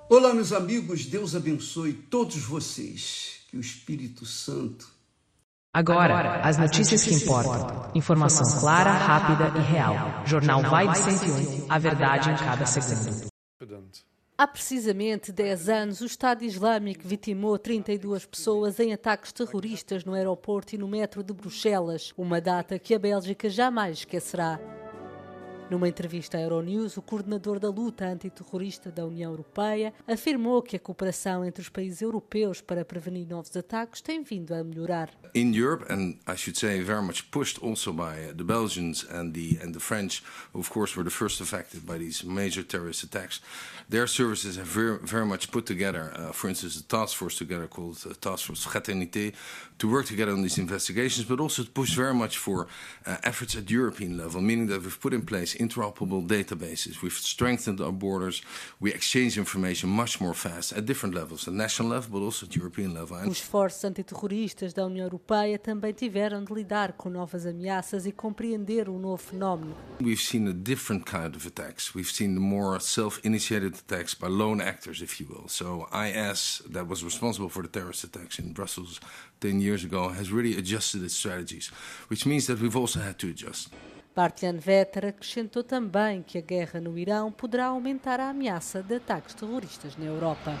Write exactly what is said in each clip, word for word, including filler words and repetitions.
Olá, meus amigos, Deus abençoe todos vocês. Que o Espírito Santo... Agora, as notícias que importam. Informação clara, rápida e real. Jornal Vibe cento e um, a verdade em cada segundo. Há precisamente dez anos, o Estado Islâmico vitimou trinta e duas pessoas em ataques terroristas no aeroporto e no metro de Bruxelas, uma data que a Bélgica jamais esquecerá. Numa entrevista à Euronews, o coordenador da luta antiterrorista da União Europeia afirmou que a cooperação entre os países europeus para prevenir novos ataques tem vindo a melhorar. In Europe, and I should say very much pushed also by the Belgians and the and the French, who of course were the first affected by these major terrorist attacks, their services have very, very much put together, uh, for instance, a task force together called uh, Task Force Fraternité, to work together on these investigations, but also to push very much for uh, efforts at European level, meaning that we've put in place interoperable databases, we've strengthened our borders, we exchange information much more fast at different levels, at national level, but also at European level. Os esforços antiterroristas da União Europeia também tiveram de lidar com novas ameaças e compreender o novo fenómeno. We've seen a different kind of attacks. We've seen the more self-initiated attacks by lone actors, if you will. So I S, that was responsible for the terrorist attacks in Brussels ten years ago, has really adjusted its strategies, which means that we've also had to adjust. Bart-Jan Vetter acrescentou também que a guerra no Irão poderá aumentar a ameaça de ataques terroristas na Europa.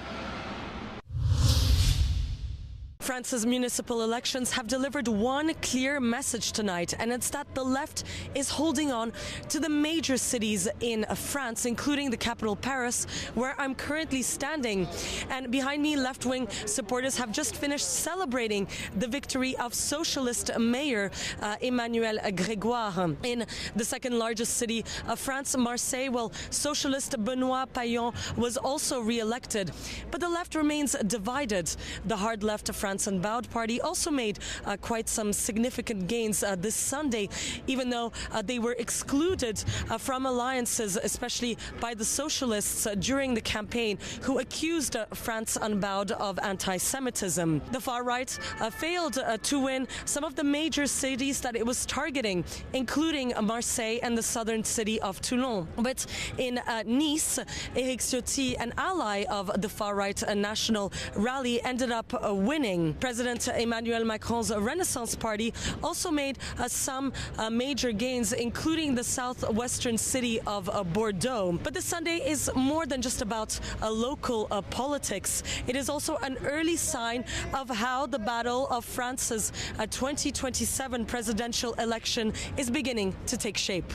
France's municipal elections have delivered one clear message tonight, and it's that the left is holding on to the major cities in France, including the capital Paris, where I'm currently standing. And behind me, left-wing supporters have just finished celebrating the victory of socialist mayor uh, Emmanuel Grégoire. In the second largest city of France, Marseille, well, socialist Benoît Payon was also re-elected. But the left remains divided. The hard left of France and Bowed Party also made uh, quite some significant gains uh, this Sunday, even though uh, they were excluded uh, from alliances, especially by the socialists uh, during the campaign, who accused uh, France Unbowed of anti-Semitism. The far right uh, failed uh, to win some of the major cities that it was targeting, including Marseille and the southern city of Toulon. But in uh, Nice, Éric Ciotti, an ally of the far-right uh, National Rally, ended up uh, winning. President Emmanuel Macron's Renaissance Party also made uh, some uh, major gains, including the southwestern city of uh, Bordeaux. But this Sunday is more than just about uh, local uh, politics. It is also an early sign of how the battle of France's uh, twenty twenty-seven presidential election is beginning to take shape.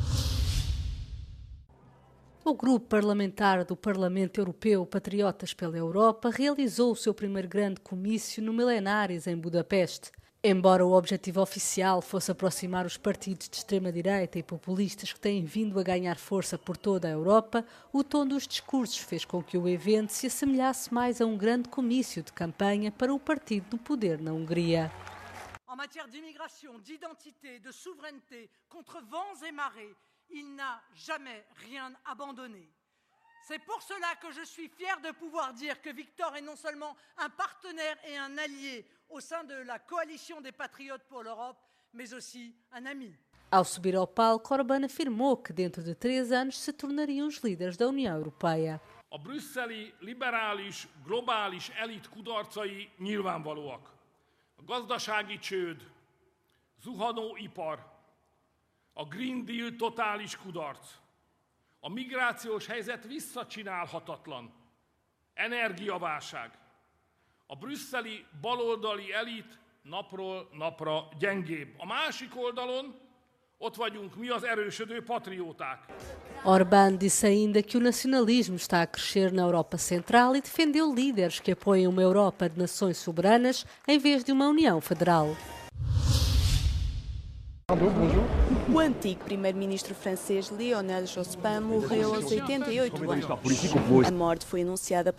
O grupo parlamentar do Parlamento Europeu Patriotas pela Europa realizou o seu primeiro grande comício no Milenares, em Budapeste. Embora o objetivo oficial fosse aproximar os partidos de extrema-direita e populistas que têm vindo a ganhar força por toda a Europa, o tom dos discursos fez com que o evento se assemelhasse mais a um grande comício de campanha para o partido no poder na Hungria. En matière d'immigration, d'identité, de souveraineté, contre vents et marées, il n'a jamais rien abandonné. C'est pour cela que je suis fier de pouvoir dire que Victor est non seulement un partenaire et un allié au sein de la coalition des patriotes pour l'Europe, mais aussi un ami. Ao subir ao palco, Orbán afirmou que dentro de três anos se tornariam os líderes da União Europeia. A brüsszeli liberális, globális elit kudarcai nyilvánvalóak. A gazdasági csőd, zuhanó ipar, a Green Deal totális kudarc, a migrációs helyzet visszacsinálhatatlan, energiaválság, a brüsszeli baloldali elit napról napra gyengébb. A másik oldalon ott vagyunk mi, az erősödő patrióták. Orbán disse ainda que o nacionalismo está a crescer na Europa Central e defendeu líderes que apoiam uma Europa de nações soberanas em vez de uma União Federal. O antigo primeiro-ministro francês Lionel Jospin morreu aos oitenta e oito anos. A morte foi anunciada